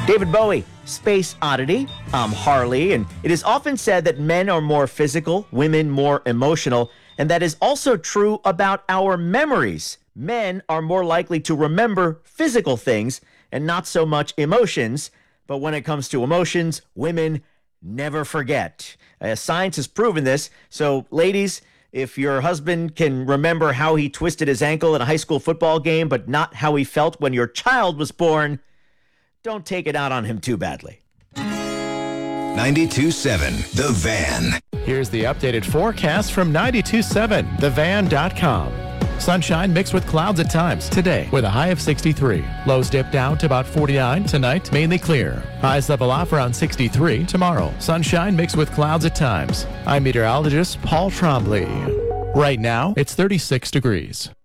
David Bowie, Space Oddity. I'm Harley, and it is often said that men are more physical, women more emotional, and that is also true about our memories. Men are more likely to remember physical things and not so much emotions, but when it comes to emotions, women never forget. Science has proven this, so ladies, if your husband can remember how he twisted his ankle in a high school football game, but not how he felt when your child was born, don't take it out on him too badly. 92.7 The Van. Here's the updated forecast from 92.7thevan.com. Sunshine mixed with clouds at times today with a high of 63. Lows dip down to about 49 tonight, mainly clear. Highs level off around 63 tomorrow. Sunshine mixed with clouds at times. I'm meteorologist Paul Trombley. Right now, it's 36 degrees.